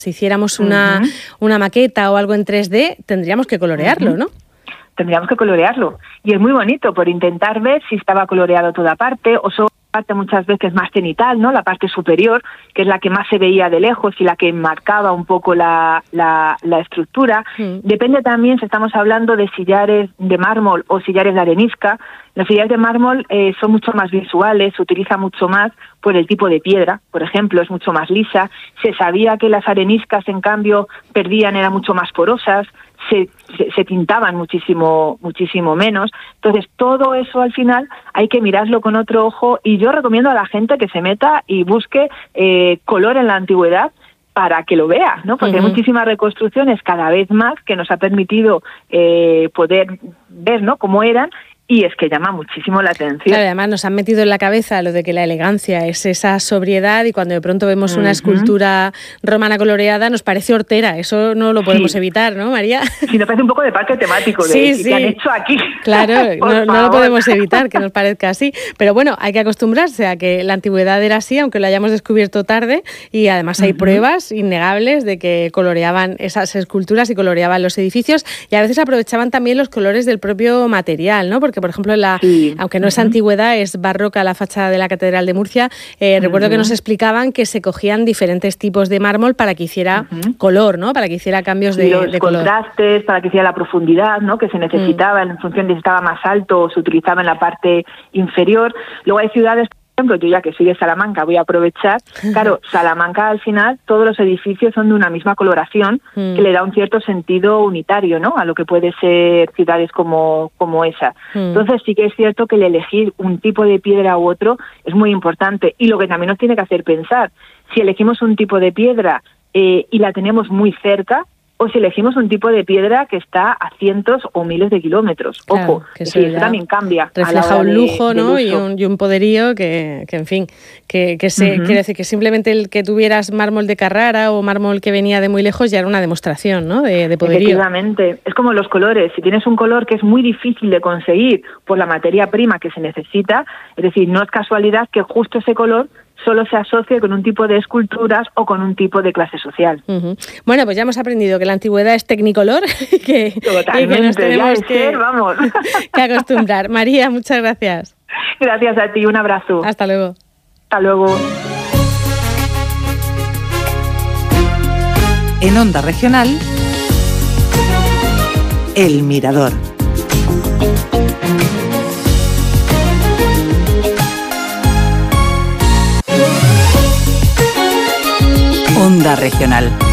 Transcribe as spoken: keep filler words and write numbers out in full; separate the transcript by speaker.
Speaker 1: Si hiciéramos una, uh-huh. una maqueta o algo en tres D, tendríamos que colorearlo, uh-huh. ¿no?
Speaker 2: Tendríamos que colorearlo. Y es muy bonito por intentar ver si estaba coloreado toda parte o solo parte muchas veces más cenital, ¿no? La parte superior, que es la que más se veía de lejos y la que marcaba un poco la, la, la estructura. Mm. Depende también si estamos hablando de sillares de mármol o sillares de arenisca. Los sillares de mármol eh, son mucho más visuales, se utiliza mucho más por el tipo de piedra, por ejemplo, es mucho más lisa. Se sabía que las areniscas, en cambio, perdían, eran mucho más porosas. Se, se, se tintaban muchísimo muchísimo menos. Entonces, todo eso al final hay que mirarlo con otro ojo y yo recomiendo a la gente que se meta y busque eh, color en la antigüedad para que lo vea, ¿no? Porque uh-huh. hay muchísimas reconstrucciones cada vez más que nos ha permitido eh, poder ver, ¿no?, cómo eran. Y es que llama muchísimo la atención.
Speaker 1: Claro, además nos han metido en la cabeza lo de que la elegancia es esa sobriedad y cuando de pronto vemos uh-huh. una escultura romana coloreada nos parece hortera. Eso no lo podemos sí. evitar, ¿no, María?
Speaker 2: Sí, nos parece un poco de parque temático de
Speaker 1: sí, sí.
Speaker 2: que han hecho aquí.
Speaker 1: Claro, no, no lo podemos evitar que nos parezca así. Pero bueno, hay que acostumbrarse a que la antigüedad era así, aunque lo hayamos descubierto tarde, y además hay uh-huh. pruebas innegables de que coloreaban esas esculturas y coloreaban los edificios y a veces aprovechaban también los colores del propio material, ¿no? Porque por ejemplo, la, sí. aunque no es uh-huh. antigüedad, es barroca la fachada de la Catedral de Murcia, eh, uh-huh. recuerdo que nos explicaban que se cogían diferentes tipos de mármol para que hiciera uh-huh. color, ¿no? Para que hiciera cambios de,
Speaker 2: los
Speaker 1: de color.
Speaker 2: Contrastes, para que hiciera la profundidad, ¿no?, que se necesitaba, uh-huh. en función de si estaba más alto o se utilizaba en la parte inferior. Luego hay ciudades, por ejemplo, yo ya que soy de Salamanca voy a aprovechar, claro, Salamanca al final todos los edificios son de una misma coloración mm. que le da un cierto sentido unitario, ¿no?, a lo que puede ser ciudades como, como esa. Mm. Entonces sí que es cierto que el elegir un tipo de piedra u otro es muy importante y lo que también nos tiene que hacer pensar, si elegimos un tipo de piedra eh, y la tenemos muy cerca, o si elegimos un tipo de piedra que está a cientos o miles de kilómetros. Claro, ojo, que eso, sí, eso también cambia.
Speaker 1: Refleja un lujo, de, ¿no? Y un, y un poderío que, que en fin, que, que se, uh-huh. quiere decir que simplemente el que tuvieras mármol de Carrara o mármol que venía de muy lejos ya era una demostración, ¿no?, de, de poderío.
Speaker 2: Efectivamente. Es como los colores. Si tienes un color que es muy difícil de conseguir por la materia prima que se necesita, es decir, no es casualidad que justo ese color solo se asocia con un tipo de esculturas o con un tipo de clase social.
Speaker 1: Uh-huh. Bueno, pues ya hemos aprendido que la antigüedad es tecnicolor y que,
Speaker 2: Totalmente,
Speaker 1: y que nos tenemos
Speaker 2: ya
Speaker 1: que,
Speaker 2: ser, vamos.
Speaker 1: que acostumbrar. María, muchas gracias.
Speaker 2: Gracias a ti, un abrazo.
Speaker 1: Hasta luego.
Speaker 2: Hasta luego.
Speaker 3: En Onda Regional, El Mirador. Onda Regional.